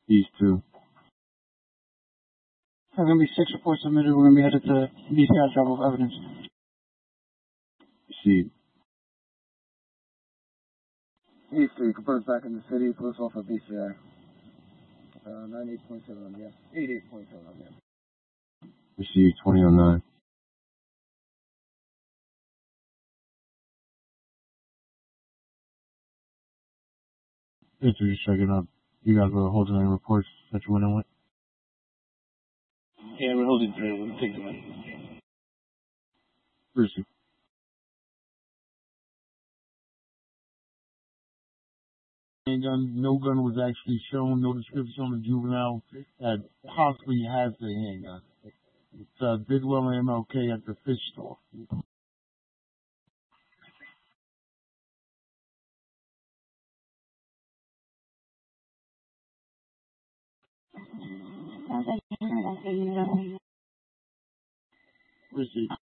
East 2. There's going to be 6 reports submitted. We're going to be headed to BCI drop off evidence. Proceed. East 3 confirms back in the city. Police officer BCI. 98.7 on the 88.7 on the Proceed. 2009. Just checking up. You guys were holding any reports that you went in with? Yeah, we're holding 3. We'll take them in. Proceed. Handgun, no gun was actually shown, no description on the juvenile that possibly has the handgun. It's Bidwell and MLK at the fish store. Proceed.